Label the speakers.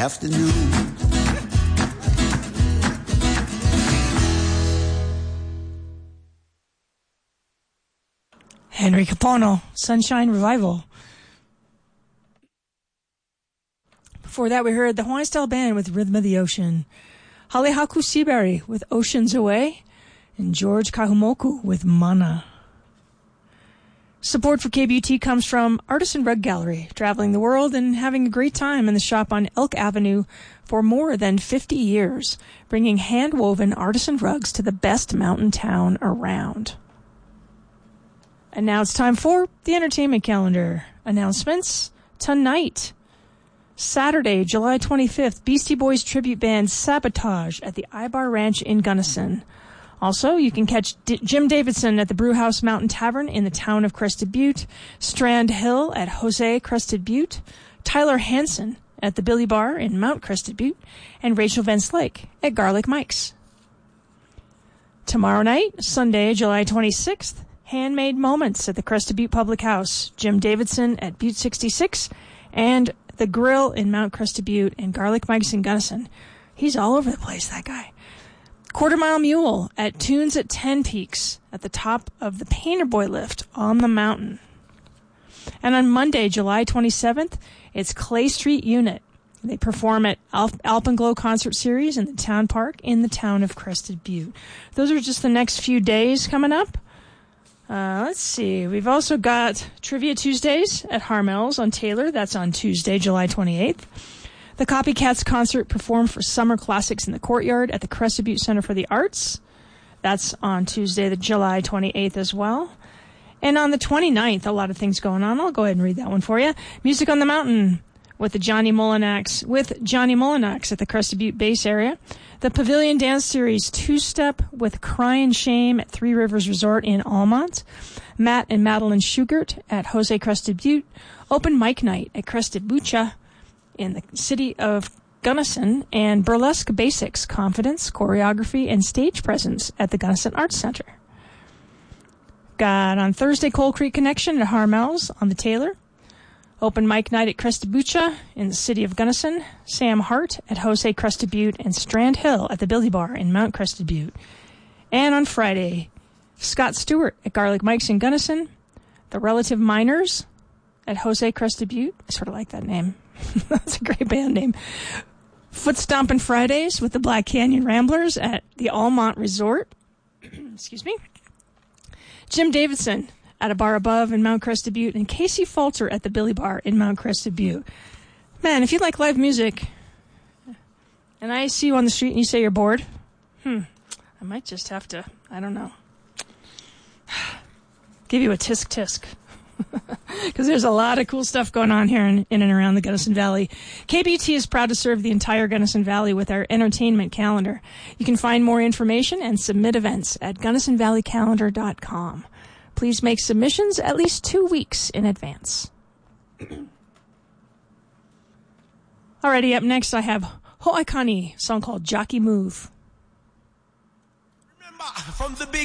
Speaker 1: afternoon.
Speaker 2: Henry Capono, Sunshine Revival. Before that, we heard the Hawaiian Style Band with Rhythm of the Ocean, Halehaku Seaberry with Oceans Away, and George Kahumoku with Mana. Support for KBUT comes from Artisan Rug Gallery, traveling the world and having a great time in the shop on Elk Avenue for more than 50 years, bringing hand-woven artisan rugs to the best mountain town around. And now it's time for the entertainment calendar. Announcements tonight. Saturday, July 25th, Beastie Boys tribute band Sabotage at the Ibar Ranch in Gunnison. Also, you can catch Jim Davidson at the Brewhouse Mountain Tavern in the town of Crested Butte, Strand Hill at Jose Crested Butte, Tyler Hansen at the Billy Bar in Mount Crested Butte, and Rachel Van Slyke at Garlic Mike's. Tomorrow night, Sunday, July 26th, Handmade Moments at the Crested Butte Public House, Jim Davidson at Butte 66, and the Grill in Mount Crested Butte, and Garlic Mike's in Gunnison. He's all over the place, that guy. Quarter Mile Mule at Tunes at 10 Peaks at the top of the Painter Boy lift on the mountain. And on Monday, July 27th, it's Clay Street Unit. They perform at Alpenglow Concert Series in the Town Park in the town of Crested Butte. Those are just the next few days coming up. Let's see. We've also got Trivia Tuesdays at Harmel's on Taylor. That's on Tuesday, July 28th. The Copycats concert performed for Summer Classics in the Courtyard at the Crested Butte Center for the Arts. That's on Tuesday, the July 28th as well. And on the 29th, a lot of things going on. I'll go ahead and read that one for you. Music on the Mountain with Johnny Mullinax at the Crested Butte base area. The Pavilion Dance Series Two-Step with Cryin' Shame at Three Rivers Resort in Almont. Matt and Madeline Schugert at Jose Crested Butte. Open Mic Night at Crested Bucha in the city of Gunnison. And Burlesque Basics, Confidence, Choreography, and Stage Presence at the Gunnison Arts Center. Got on Thursday, Coal Creek Connection at Harmel's on the Taylor. Open Mic Night at Crested Bucha in the city of Gunnison. Sam Hart at Jose Crested Butte, and Strand Hill at the Billy Bar in Mount Crested Butte. And on Friday, Scott Stewart at Garlic Mike's in Gunnison. The Relative Miners at Jose Crested Butte. I sort of like that name. That's a great band name. Foot Stompin' Fridays with the Black Canyon Ramblers at the Almont Resort. Excuse me. Jim Davidson at a bar above in Mount Crested Butte, and Casey Falter at the Billy Bar in Mount Crested Butte. Man, if you like live music, and I see you on the street and you say you're bored, I might just have to, I don't know, give you a tisk-tisk. Because there's a lot of cool stuff going on here in and around the Gunnison Valley. KBT is proud to serve the entire Gunnison Valley with our entertainment calendar. You can find more information and submit events at GunnisonValleyCalendar.com. Please make submissions at least 2 weeks in advance. Alrighty, up next I have Ho'aikani, a song called Jockey Move.
Speaker 1: Remember, from the